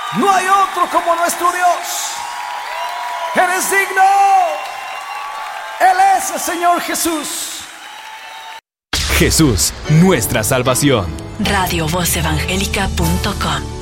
No hay otro como nuestro Dios. Eres digno. Él es el Señor Jesús. Jesús, nuestra salvación. Radiovozevangelica.com